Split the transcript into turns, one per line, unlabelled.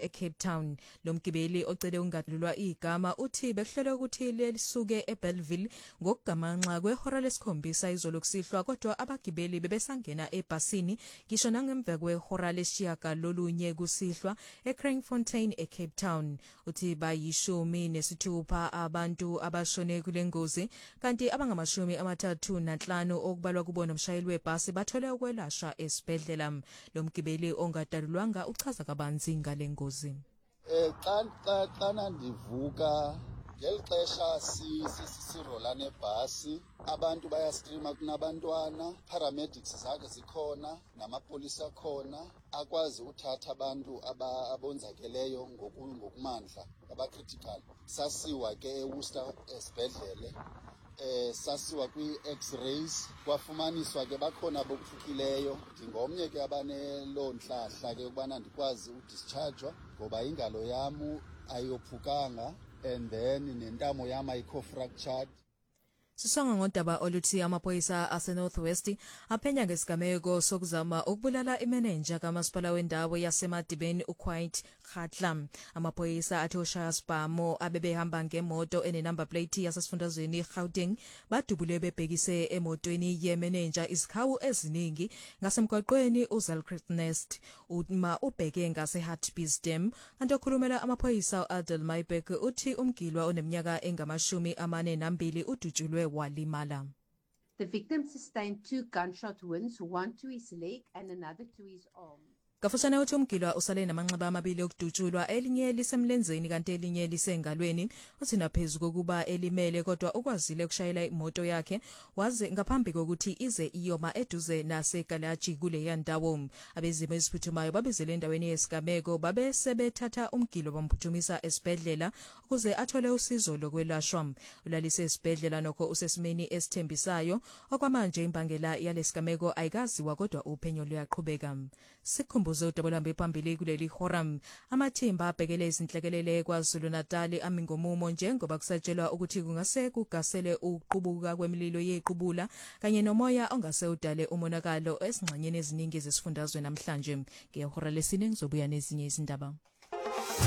eCape Town. Lo mgibeli ocele ungadlulwa igama uthi bekuhlelwe ukuthi lisuke eBellville ngokugamanxa kwehora lesikhombisa izolo kusihlwa kodwa abagibeli bebesangena ebhasini ngisho nangemva kwehora lesishiyagalolunye kusihlwa eCranefontein eCape Town. Uthi bayishumi nesithupha abantu abashone kule ngozi kanti abangamashumi amathathu nanhlanu okubalwa kubo nomshayeli webhasi bathole ukwelashwa esibhedlela. Lo mgibeli ongadalulwanga uchaza kabanzi ngale ngozi.
Xa ndivuka ngelixesha sirola nebhasi abantu bayastreama kunabantwana, paramedics zakhe zikhona namapolisa akhona akwazi uthatha abantu abonzakeleyo ngokumandla abacritical. Sasiwa ke eWorcester esibhedlele sasiwa kwi-x-rays kwafumaniswa ke bakhona bokuthukileyo. Ndingomnye ke abanelo nhlahla ke ukubana ndikwazi udischargewa ngoba ingalo yam ayophukanga and then nentamo yam ayikho fractured.
Sisonga ngodaba oluthi amaphoyisa ase-Northwest aphenya ngesigameko sokuzama ukubulala imeneja kamasipala wendawo yaseMadibeni uQuite Khatlam. Amaphoyisa athi ushaya sibhamo abebehamba ngemoto enenumber plate yasesifundazweni Gauteng badubule bebhekise emotweni yemeneja izikhawu eziningi ngasemgwaqweni uZalcrest uma ubheke ngase-Hartbees Dam. Kanti okhulumela amaphoyisa Adel Maybek uthi umgilwa oneminyaka engama42 udutshulwe walimala.
The victim sustained 2 gunshot wounds, one to his leg and another to his arm.
Kafushane uthi umgilwa usale namanxeba amabili okudutshulwa, elinye lisemlenzeni kanti elinye lisengalweni. Uthi naphezulu kokuba elimele kodwa ukwazile ukushayela imoto yakhe waze ngaphambi kokuthi ize iyoma eduze naseGalaji kule yandawo. Abezimo eziphuthumayo babizele endaweni yesigameko babesebethatha umgilwa bamphutshumisa esibhedlela ukuze athole usizo lokwelashwa. Ulalise esibhedlela nokho usesimeni esithembisayo okwamanje imbangela yalesigameko ayikaziwa kodwa uphenyo luyaqhubeka. Sikhumbuze udabulambe phambili kuleli horam amathimba abhekele izinhlekelele KwaZulu-Natal amingomumo njengoba kusatshelwa ukuthi kungase kugasele uqubuka kwemililo yequbula kanye nomoya ongase udale umonakalo esingxenyeni eziningi zesifundazwe namhlanje. Ngehora lesine ngizobuya nezinye izindaba.